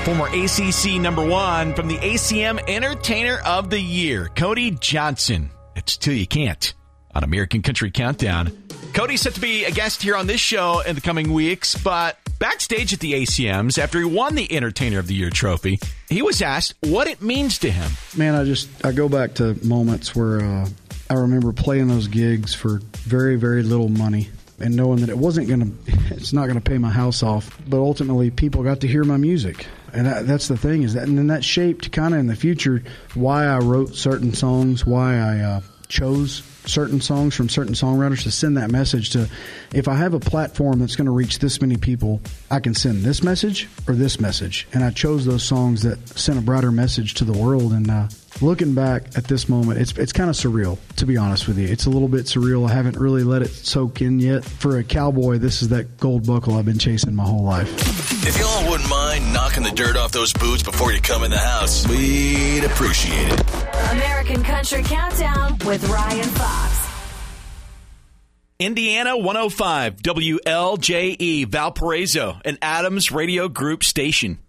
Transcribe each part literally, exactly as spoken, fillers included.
Former A C C number one from the A C M Entertainer of the Year, Cody Johnson. It's Till You Can't on American Country Countdown. Cody's set to be a guest here on this show in the coming weeks, but backstage at the A C Ms, after he won the Entertainer of the Year trophy, he was asked what it means to him. Man, I just, I go back to moments where uh, I remember playing those gigs for very, very little money and knowing that it wasn't going to, it's not going to pay my house off, but ultimately people got to hear my music. And that, that's the thing, is that, and then that shaped kind of in the future why I wrote certain songs, why I uh, chose certain songs from certain songwriters to send that message to. If I have a platform that's going to reach this many people, I can send this message or this message. And I chose those songs that sent a brighter message to the world. And uh, looking back at this moment, it's it's kind of surreal, to be honest with you. It's a little bit surreal. I haven't really let it soak in yet. For a cowboy, this is that gold buckle I've been chasing my whole life. If y'all wouldn't mind knocking the dirt off those boots before you come in the house, we'd appreciate it. American Country Countdown with Ryan Fox. Indiana one oh five, W L J E, Valparaiso, an Adams Radio Group station.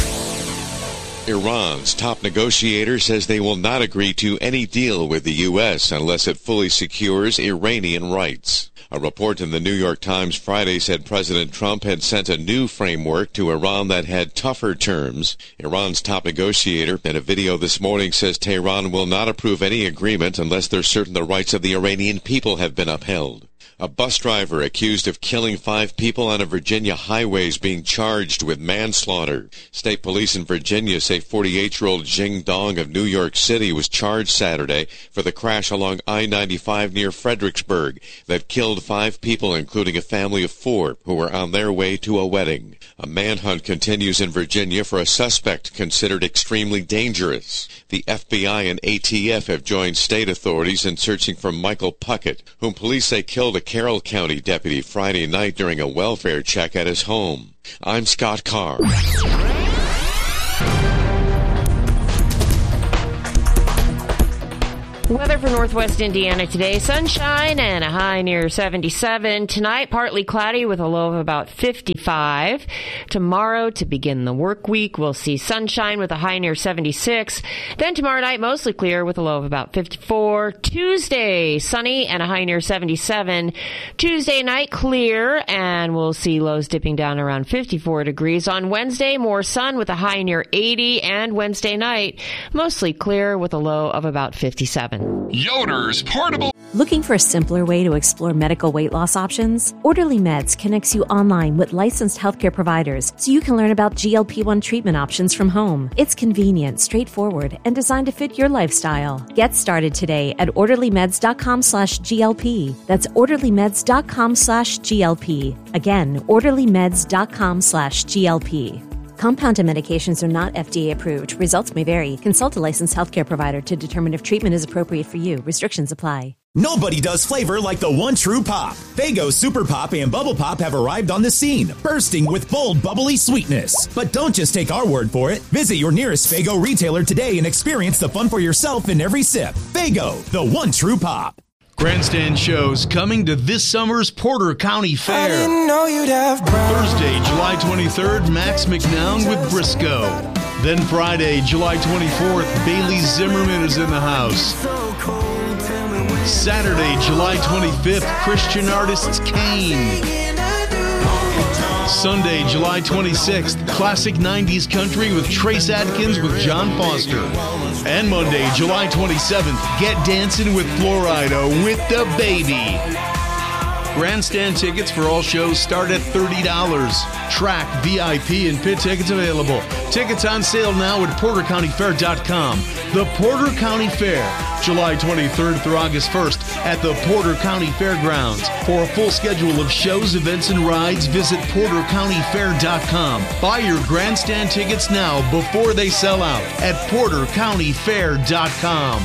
Iran's top negotiator says they will not agree to any deal with the U S unless it fully secures Iranian rights. A report in the New York Times Friday said President Trump had sent a new framework to Iran that had tougher terms. Iran's top negotiator in a video this morning says Tehran will not approve any agreement unless they're certain the rights of the Iranian people have been upheld. A bus driver accused of killing five people on a Virginia highway is being charged with manslaughter. State police in Virginia say forty-eight-year-old Jing Dong of New York City was charged Saturday for the crash along I ninety-five near Fredericksburg that killed five people, including a family of four who were on their way to a wedding. A manhunt continues in Virginia for a suspect considered extremely dangerous. The F B I and A T F have joined state authorities in searching for Michael Puckett, whom police say killed a Carroll County deputy Friday night during a welfare check at his home. I'm Scott Carr. Weather for northwest Indiana today, sunshine and a high near seventy-seven. Tonight, partly cloudy with a low of about fifty-five. Tomorrow, to begin the work week, we'll see sunshine with a high near seventy-six. Then tomorrow night, mostly clear with a low of about fifty-four. Tuesday, sunny and a high near seventy-seven. Tuesday night, clear, and we'll see lows dipping down around fifty-four degrees. On Wednesday, more sun with a high near eighty, and Wednesday night, mostly clear with a low of about fifty-seven. Yoder's Portable. Looking for a simpler way to explore medical weight loss options? Orderly Meds connects you online with licensed healthcare providers so you can learn about G L P one treatment options from home. It's convenient, straightforward, and designed to fit your lifestyle. Get started today at orderlymeds.com slash GLP. That's orderlymeds.com slash GLP. Again, orderlymeds.com slash GLP. Compounded medications are not F D A approved. Results may vary. Consult a licensed healthcare provider to determine if treatment is appropriate for you. Restrictions apply. Nobody does flavor like the one true pop. Faygo Super Pop and Bubble Pop have arrived on the scene, bursting with bold, bubbly sweetness. But don't just take our word for it. Visit your nearest Faygo retailer today and experience the fun for yourself in every sip. Faygo, the one true pop. Grandstand shows coming to this summer's Porter County Fair. I didn't know you'd have Thursday, July twenty-third, Max McNown with Briscoe. Then Friday, July twenty-fourth, Bailey Zimmerman is in the house. Saturday, July twenty-fifth, Christian artists Kane. Sunday, July twenty-sixth, classic nineties country with Trace Adkins with John Foster. And Monday, July twenty-seventh, Get Dancing with Florida with the Baby. Grandstand tickets for all shows start at thirty dollars. Track, V I P, and pit tickets available. Tickets on sale now at porter county fair dot com. The Porter County Fair, July twenty-third through August first at the Porter County Fairgrounds. For a full schedule of shows, events, and rides, visit porter county fair dot com. Buy your grandstand tickets now before they sell out at porter county fair dot com.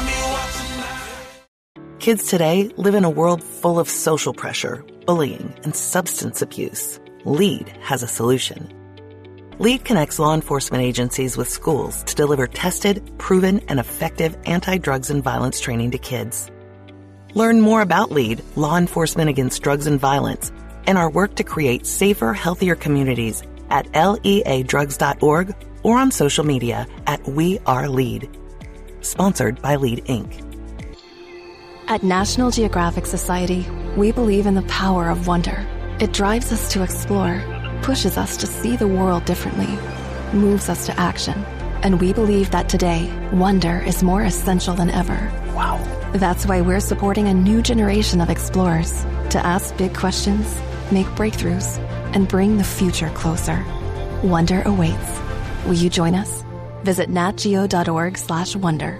Kids today live in a world full of social pressure, bullying, and substance abuse. LEAD has a solution. LEAD connects law enforcement agencies with schools to deliver tested, proven, and effective anti-drugs and violence training to kids. Learn more about LEAD, Law Enforcement Against Drugs and Violence, and our work to create safer, healthier communities at lea drugs dot org or on social media at We Are LEAD. Sponsored by LEAD, Incorporated. At National Geographic Society, we believe in the power of wonder. It drives us to explore, pushes us to see the world differently, moves us to action. And we believe that today, wonder is more essential than ever. Wow. That's why we're supporting a new generation of explorers to ask big questions, make breakthroughs, and bring the future closer. Wonder awaits. Will you join us? Visit natgeo.org slash wonder.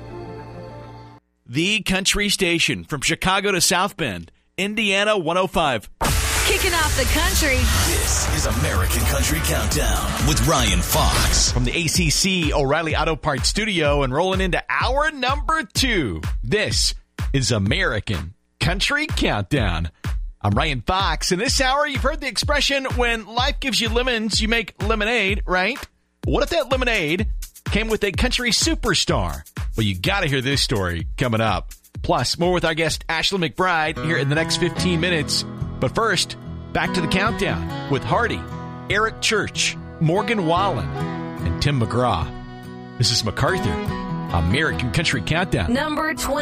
The country station from Chicago to South Bend, Indiana one oh five. Kicking off the country. This is American Country Countdown with Ryan Fox. From the A C C O'Reilly Auto Parts studio and rolling into hour number two. This is American Country Countdown. I'm Ryan Fox. In this hour, you've heard the expression, when life gives you lemons, you make lemonade, right? What if that lemonade came with a country superstar? Well, you got to hear this story coming up. Plus, more with our guest, Ashley McBride, here in the next fifteen minutes. But first, back to the countdown with Hardy, Eric Church, Morgan Wallen, and Tim McGraw. This is MacArthur, American Country Countdown. Number twenty.